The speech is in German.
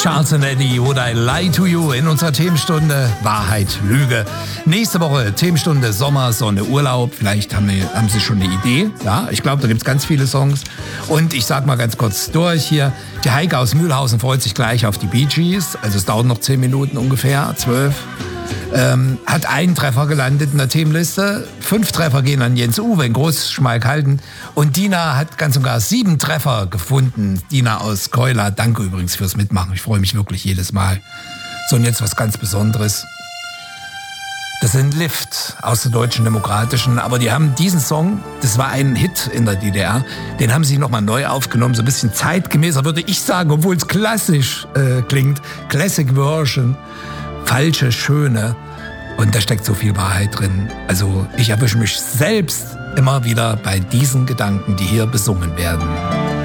Charles and Eddie, Would I Lie to You in unserer Themenstunde Wahrheit, Lüge. Nächste Woche Themenstunde Sommer, Sonne, Urlaub. Vielleicht haben Sie schon eine Idee. Ja, ich glaube, da gibt es ganz viele Songs. Und ich sag mal ganz kurz durch hier. Die Heike aus Mühlhausen freut sich gleich auf die Bee Gees. Also es dauert noch 10 Minuten ungefähr, 12. Hat einen Treffer gelandet in der Themenliste. 5 Treffer gehen an Jens Uwe in Großschmalkalden. Und Dina hat ganz und gar 7 Treffer gefunden. Dina aus Keula. Danke übrigens fürs Mitmachen. Ich freue mich wirklich jedes Mal. So, und jetzt was ganz Besonderes. Das sind Lift aus der Deutschen Demokratischen. Aber die haben diesen Song, das war ein Hit in der DDR, den haben sie nochmal neu aufgenommen. So ein bisschen zeitgemäßer, würde ich sagen, obwohl es klassisch klingt. Classic Version. Falsche, schöne. Und da steckt so viel Wahrheit drin. Also ich erwische mich selbst immer wieder bei diesen Gedanken, die hier besungen werden.